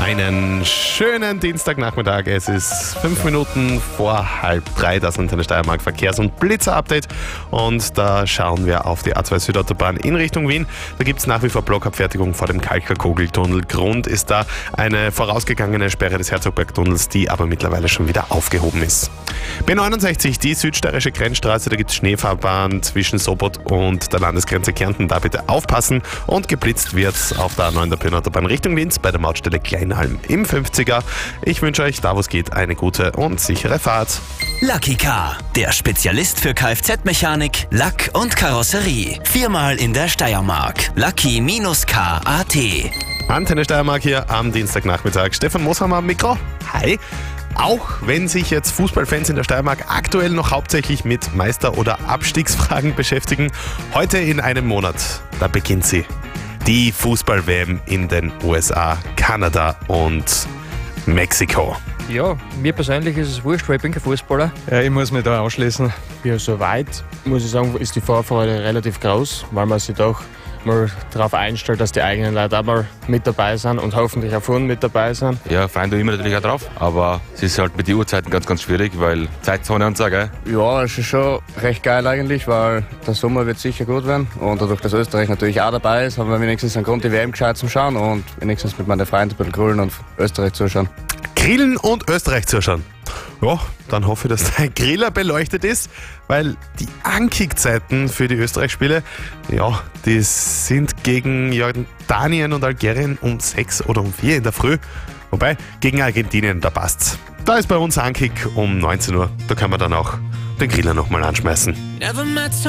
Einen schönen Dienstagnachmittag. Es ist 5 Minuten vor 2:30, das Antenne Steiermark Verkehrs- und Blitzer-Update. Und da schauen wir auf die A2 Südautobahn in Richtung Wien. Da gibt es nach wie vor Blockabfertigung vor dem Kalkalkogeltunnel. Grund ist da eine vorausgegangene Sperre des Herzogbergtunnels, die aber mittlerweile schon wieder aufgehoben ist. B69, die südsteirische Grenzstraße, da gibt es Schneefahrbahn zwischen Sopot und der Landesgrenze Kärnten. Da bitte aufpassen. Und geblitzt wird auf der A9 der Pöhnautobahn Richtung Linz bei der Mautstelle Kleinhalm im 50er. Ich wünsche euch, da wo es geht, eine gute und sichere Fahrt. Lucky Car, der Spezialist für Kfz-Mechanik, Lack und Karosserie. 4-mal in der Steiermark. Lucky-Car.at. Antenne Steiermark hier am Dienstagnachmittag. Stefan Moshammer am Mikro. Hi. Auch wenn sich jetzt Fußballfans in der Steiermark aktuell noch hauptsächlich mit Meister- oder Abstiegsfragen beschäftigen, heute in einem Monat, da beginnt sie. Die Fußball-WM in den USA, Kanada und Mexiko. Ja, mir persönlich ist es wurscht, weil ich bin kein Fußballer. Ja, ich muss mich da anschließen. Ja, soweit muss ich sagen, ist die Vorfreude relativ groß, weil man sich doch mal darauf einstellt, dass die eigenen Leute auch mal mit dabei sind und hoffentlich auch vorne mit dabei sind. Ja, freuen tue ich immer natürlich auch drauf, aber es ist halt mit den Uhrzeiten ganz schwierig, weil Zeitzone und so, gell? Ja, es ist schon recht geil eigentlich, weil der Sommer wird sicher gut werden und dadurch, dass Österreich natürlich auch dabei ist, haben wir wenigstens einen Grund, die WM gescheit zum Schauen und wenigstens mit meinen Freunden ein bisschen grillen und Österreich zuschauen. Grillen und Österreich zuschauen. Ja, dann hoffe ich, dass dein Griller beleuchtet ist, weil die Ankickzeiten für die Österreich-Spiele, ja, die sind gegen Jordanien und Algerien um 6 oder um 4 in der Früh. Wobei, gegen Argentinien, da passt's. Da ist bei uns Ankick um 19 Uhr. Da kann man dann auch den Griller nochmal anschmeißen.